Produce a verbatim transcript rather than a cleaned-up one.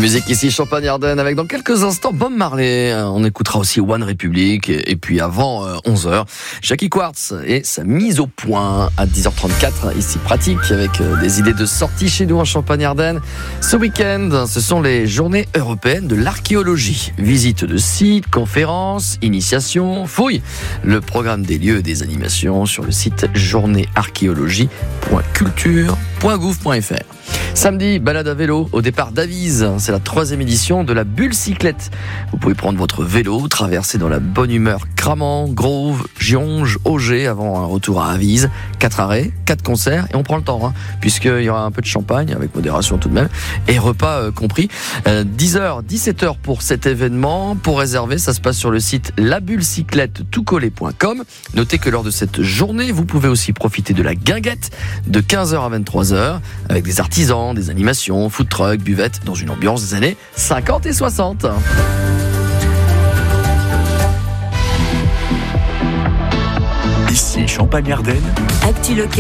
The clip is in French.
musique ici, Champagne-Ardenne, avec dans quelques instants Bob Marley. On écoutera aussi One Republic. Et puis avant euh, onze heures, Jackie Quartz et sa mise au point à dix heures trente-quatre, ici pratique, avec euh, des idées de sortie chez nous en Champagne-Ardenne. Ce week-end, ce sont les journées européennes de l'archéologie. Visite de sites, conférences, initiations, fouilles. Le programme des lieux et des animations sur le site journée archéologie point culture point gouv point f r. Samedi, balade à vélo au départ d'Avise. C'est la troisième édition de la Bulle Cyclette. Vous pouvez prendre votre vélo, traverser dans la bonne humeur Cramant, Grove, Gionge, Auger avant un retour à Avise. Quatre arrêts, quatre concerts et on prend le temps, hein, puisqu'il y aura un peu de champagne, avec modération tout de même, et repas euh, compris. Euh, dix heures, dix-sept heures pour cet événement. Pour réserver, ça se passe sur le site la bulle cyclette tout collé point com. Notez que lors de cette journée, vous pouvez aussi profiter de la guinguette de quinze heures à vingt-trois heures avec des artisans, des animations, food truck, buvette, dans une ambiance des années cinquante et soixante. Ici Champagne-Ardenne. Actu local.